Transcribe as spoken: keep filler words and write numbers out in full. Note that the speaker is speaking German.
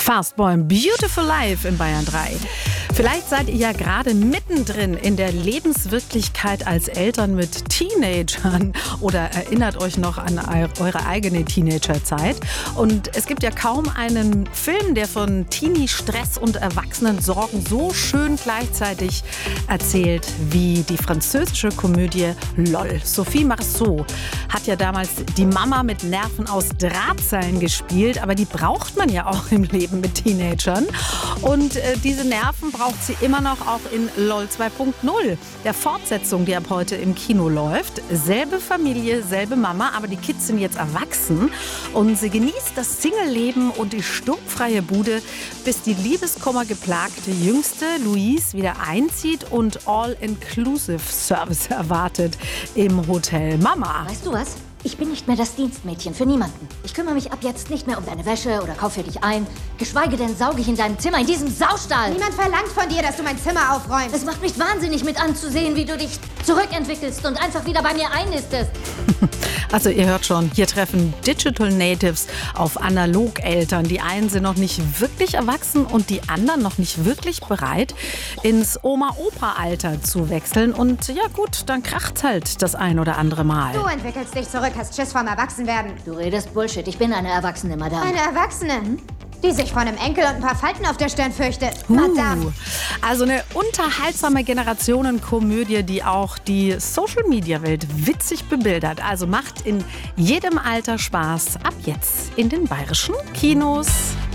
Fastboy, Beautiful Life in Bayern drei. Vielleicht seid ihr ja gerade mittendrin in der Lebenswirklichkeit als Eltern mit Teenagern oder erinnert euch noch an eure eigene Teenagerzeit. Und es gibt ja kaum einen Film, der von Teenie-Stress und Erwachsenensorgen so schön gleichzeitig erzählt wie die französische Komödie LOL. Sophie Marceau hat ja damals die Mama mit Nerven aus Drahtseilen gespielt, aber die braucht man ja auch im Leben mit Teenagern. Und äh, diese Nerven braucht sie immer noch auch in LOL zwei Punkt null, der Fortsetzung, die ab heute im Kino läuft. Selbe Familie, selbe Mama, aber die Kids sind jetzt erwachsen und sie genießt das Single-Leben und die sturmfreie Bude, bis die Liebeskummer geplagte Jüngste Louise wieder einzieht und All-Inclusive-Service erwartet im Hotel Mama. Weißt du was? Ich bin nicht mehr das Dienstmädchen für niemanden. Ich kümmere mich ab jetzt nicht mehr um deine Wäsche oder kaufe für dich ein. Geschweige denn sauge ich in deinem Zimmer, in diesem Saustall. Niemand verlangt von dir, dass du mein Zimmer aufräumst. Es macht mich wahnsinnig mit anzusehen, wie du dich zurückentwickelst und einfach wieder bei mir einnistest. Also ihr hört schon, hier treffen Digital Natives auf Analog-Eltern. Die einen sind noch nicht wirklich erwachsen und die anderen noch nicht wirklich bereit, ins Oma-Opa-Alter zu wechseln. Und ja gut, dann kracht's halt das ein oder andere Mal. Du entwickelst dich zurück, hast Schiss vorm Erwachsenwerden. Du redest Bullshit. Ich bin eine Erwachsene, Madame. Eine Erwachsene? Hm? Die sich vor einem Enkel und ein paar Falten auf der Stirn fürchtet. Uh, Madame. Also eine unterhaltsame Generationenkomödie, die auch die Social-Media-Welt witzig bebildert. Also macht in jedem Alter Spaß. Ab jetzt in den bayerischen Kinos.